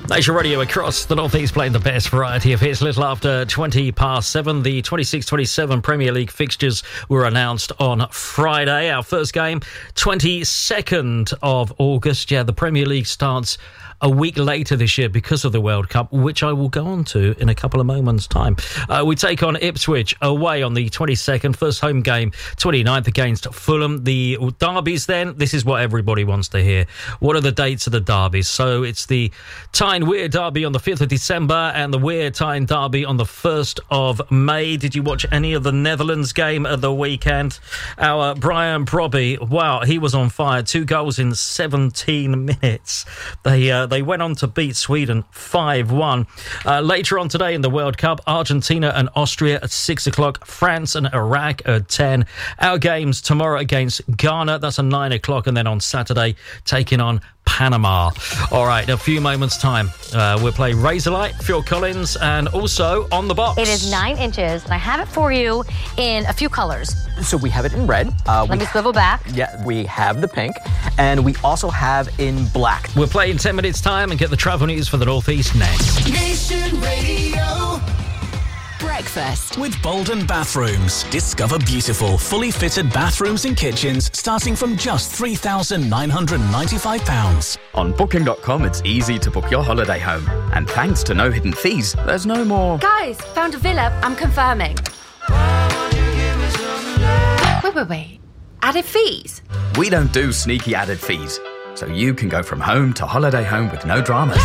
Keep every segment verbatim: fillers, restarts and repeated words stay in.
Nation Radio across the North East playing the best variety of hits. Little after twenty past seven, the twenty-six twenty-seven Premier League fixtures were announced on Friday. Our first game, twenty-second of August. Yeah, the Premier League starts a week later this year because of the World Cup, which I will go on to in a couple of moments' time. Uh, we take on Ipswich away on the twenty-second, first home game, twenty-ninth against Fulham. The derbies then, this is what everybody wants to hear. What are the dates of the derbies? So it's the Tyne Weir derby on the fifth of December and the Weir Tyne derby on the first of May. Did you watch any of the Netherlands game at the weekend? Our Brian Brobby, wow, he was on fire. Two goals in seventeen minutes. They uh, They went on to beat Sweden five one. Uh, later on today in the World Cup, Argentina and Austria at six o'clock, France and Iraq at ten. Our games tomorrow against Ghana, that's at nine o'clock, and then on Saturday, taking on Panama. All right, in a few moments' time, uh, we'll play Razorlight, Phil Collins, and also On the Box. It is nine inches, and I have it for you in a few colors. So we have it in red. Uh, Let me swivel back. Yeah, we have the pink, and we also have in black. We'll play in ten minutes' time and get the travel news for the North East next. Nation Radio. Breakfast with Bolden Bathrooms. Discover beautiful, fully fitted bathrooms and kitchens starting from just three thousand nine hundred ninety-five pounds. On booking dot com, it's easy to book your holiday home. And thanks to no hidden fees, there's no more... Guys, found a villa. I'm confirming. Wait, wait, wait. Added fees? We don't do sneaky added fees. So you can go from home to holiday home with no dramas.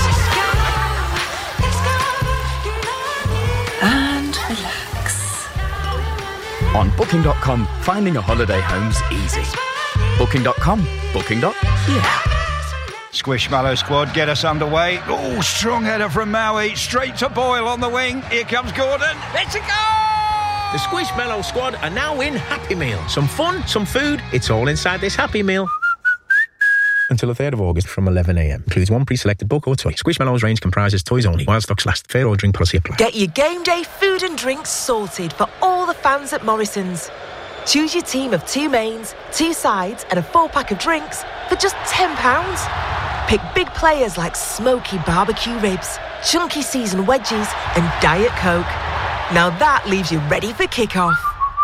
On booking dot com, finding a holiday home's easy. booking dot com. Booking. Yeah. Squishmallow squad get us underway. Oh, strong header from Maui. Straight to Boyle on the wing. Here comes Gordon. It's a goal! The Squishmallow squad are now in Happy Meal. Some fun, some food. It's all inside this Happy Meal. Until the third of August from eleven a m. Includes one pre-selected book or toy. Squishmallows range comprises toys only. While stocks last. Fair ordering policy applies. Get your game day food and drinks sorted for all the fans at Morrison's. Choose your team of two mains, two sides and a four-pack of drinks for just ten pounds. Pick big players like smoky barbecue ribs, chunky seasoned wedges and Diet Coke. Now that leaves you ready for kick-off.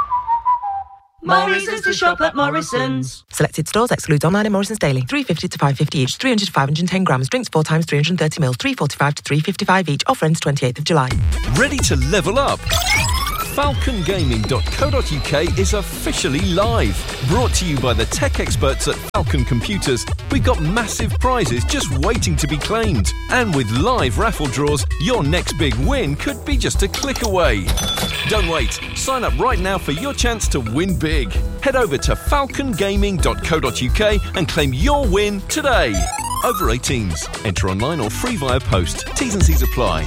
Morrison's to shop at Morrison's. Selected stores excludes online and Morrison's daily. three fifty to five fifty each. three hundred to five hundred ten grams. Drinks four times three hundred thirty mils. three forty-five to three fifty-five each. Offer ends twenty-eighth of July. Ready to level up? falcon gaming dot co dot uk is officially live. Brought to you by the tech experts at Falcon Computers. We've got massive prizes just waiting to be claimed. And with live raffle draws, your next big win could be just a click away. Don't wait. Sign up right now for your chance to win big. Head over to falcon gaming dot co dot uk and claim your win today. Over eighteens. Enter online or free via post. T's and C's apply.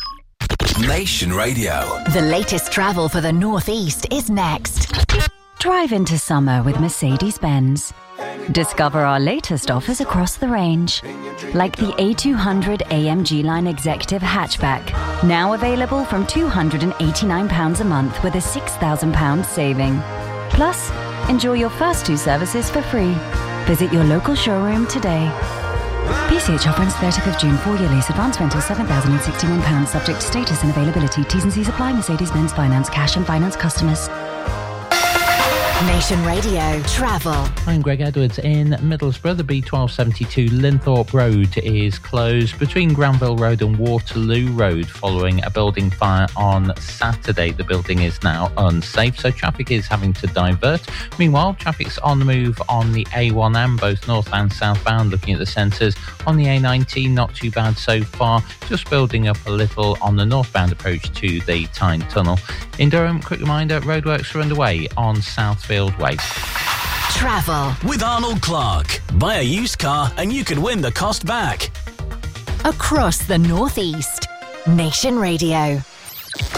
Nation Radio. The latest travel for the North East is next. Drive into summer with Mercedes-Benz. Discover our latest offers across the range, like the A two hundred A M G Line Executive Hatchback, now available from two hundred eighty-nine pounds a month with a six thousand pounds saving. Plus, enjoy your first two services for free. Visit your local showroom today. P C H offer ends thirtieth of June. Four-year lease. Advance rental seven thousand sixty-one pounds. Subject to status and availability. T's and C's apply. Mercedes-Benz Finance. Cash and finance customers. Nation Radio Travel. I'm Greg Edwards in Middlesbrough. The B twelve seventy-two Linthorpe Road is closed between Granville Road and Waterloo Road following a building fire on Saturday. The building is now unsafe, so traffic is having to divert. Meanwhile, traffic's on the move on the A one M, both north and southbound, looking at the centres. On the A nineteen, not too bad so far, just building up a little on the northbound approach to the Tyne Tunnel. In Durham, quick reminder, roadworks are underway on Southfield Way. Travel with Arnold Clark. Buy a used car and you could win the cost back. Across the North East. Nation Radio.